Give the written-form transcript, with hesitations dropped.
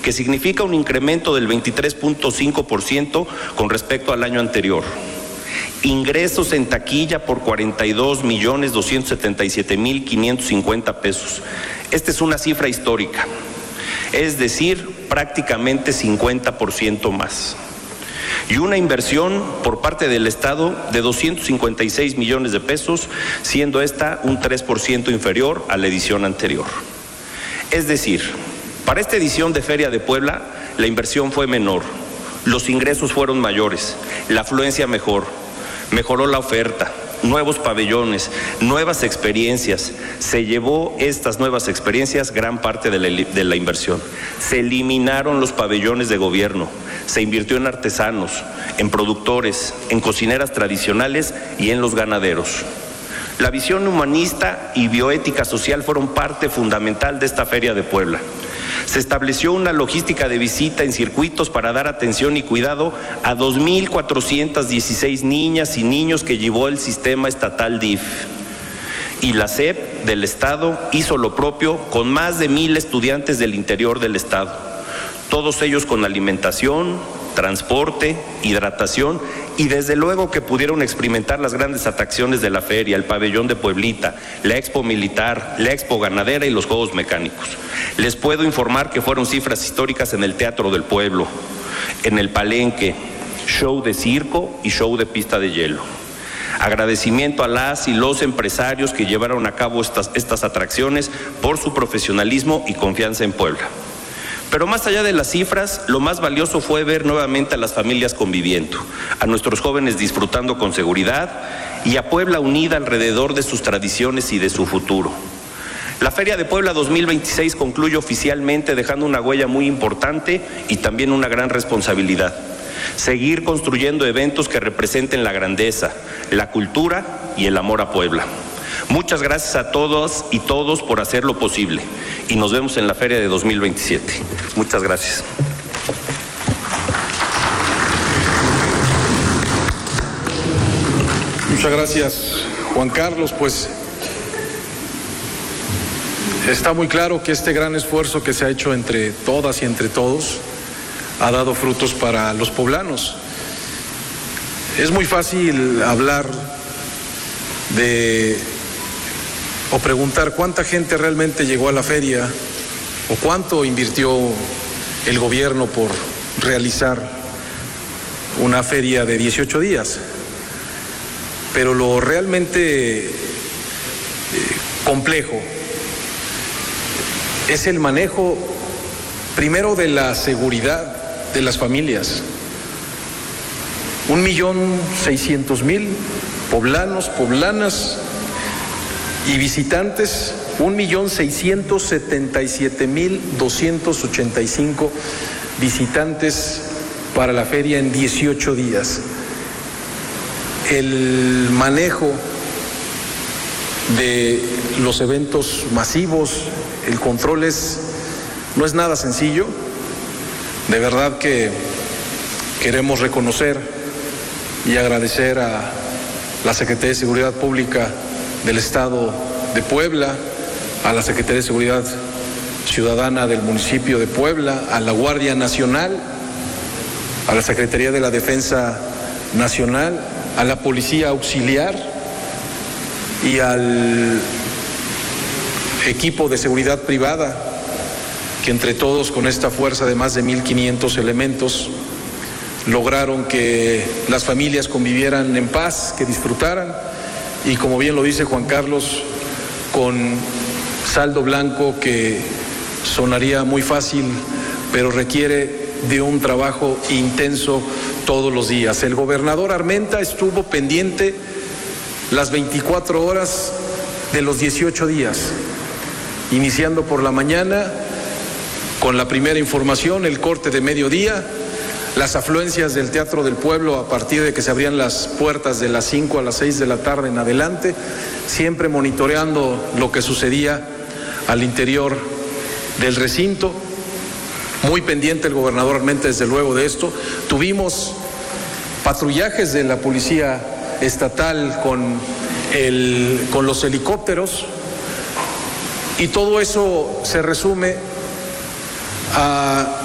que significa un incremento del 23.5% con respecto al año anterior. Ingresos en taquilla por 42.277.550 pesos. Esta es una cifra histórica, es decir, prácticamente 50% más. Y una inversión por parte del Estado de 256 millones de pesos, siendo esta un 3% inferior a la edición anterior. Es decir, para esta edición de Feria de Puebla, la inversión fue menor, los ingresos fueron mayores, la afluencia mejoró la oferta, nuevos pabellones, nuevas experiencias. Se llevó estas nuevas experiencias gran parte de la inversión. Se eliminaron los pabellones de gobierno, se invirtió en artesanos, en productores, en cocineras tradicionales y en los ganaderos. La visión humanista y bioética social fueron parte fundamental de esta Feria de Puebla. Se estableció una logística de visita en circuitos para dar atención y cuidado a 2.416 niñas y niños que llevó el sistema estatal DIF. Y la SEP del Estado hizo lo propio con más de 1,000 estudiantes del interior del Estado. Todos ellos con alimentación, transporte, hidratación y desde luego que pudieron experimentar las grandes atracciones de la feria, el pabellón de Pueblita, la expo militar, la expo ganadera y los juegos mecánicos. Les puedo informar que fueron cifras históricas en el Teatro del Pueblo, en el Palenque, show de circo y show de pista de hielo. Agradecimiento a las y los empresarios que llevaron a cabo estas atracciones por su profesionalismo y confianza en Puebla. Pero más allá de las cifras, lo más valioso fue ver nuevamente a las familias conviviendo, a nuestros jóvenes disfrutando con seguridad y a Puebla unida alrededor de sus tradiciones y de su futuro. La Feria de Puebla 2026 concluye oficialmente dejando una huella muy importante y también una gran responsabilidad. Seguir construyendo eventos que representen la grandeza, la cultura y el amor a Puebla. Muchas gracias a todos y todos por hacerlo posible y nos vemos en la Feria de 2027. Muchas gracias. Muchas gracias, Juan Carlos. Pues está muy claro que este gran esfuerzo que se ha hecho entre todas y entre todos ha dado frutos para los poblanos. Es muy fácil hablar o preguntar cuánta gente realmente llegó a la feria o cuánto invirtió el gobierno por realizar una feria de 18 días. Pero lo realmente complejo es el manejo, primero, de la seguridad de las familias. 1.600.000 poblanos, poblanas y visitantes, 1.677.285 visitantes para la feria en 18 días. El manejo de los eventos masivos, el control no es nada sencillo. De verdad que queremos reconocer y agradecer a la Secretaría de Seguridad Pública del Estado de Puebla, a la Secretaría de Seguridad Ciudadana del municipio de Puebla, a la Guardia Nacional, a la Secretaría de la Defensa Nacional, a la Policía Auxiliar y al equipo de seguridad privada, que entre todos, con esta fuerza de más de 1.500 elementos, lograron que las familias convivieran en paz, que disfrutaran y, como bien lo dice Juan Carlos, con saldo blanco que sonaría muy fácil, pero requiere de un trabajo intenso todos los días. El gobernador Armenta estuvo pendiente las 24 horas de los 18 días, iniciando por la mañana con la primera información, el corte de mediodía, las afluencias del Teatro del Pueblo a partir de que se abrían las puertas de las 5 a las 6 de la tarde en adelante, siempre monitoreando lo que sucedía al interior del recinto. Muy pendiente el gobernador Armenta, desde luego, de esto. Tuvimos patrullajes de la Policía Estatal con los helicópteros, y todo eso se resume a